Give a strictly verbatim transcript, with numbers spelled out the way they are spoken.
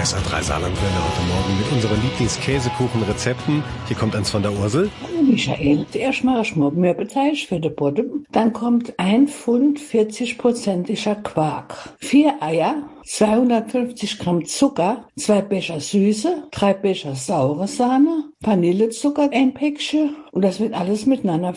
S R drei Saarlandwelle heute Morgen mit unseren Lieblingskäsekuchenrezepten. Hier kommt eins von der Ursel. Michael, zuerst mache ich mal Mürbeteig für den Boden. Dann kommt ein Pfund vierzig-prozentiger Quark, vier Eier, zweihundertfünfzig Gramm Zucker, zwei Becher Süße, drei Becher saure Sahne, Vanillezucker, ein Päckchen und das wird alles miteinander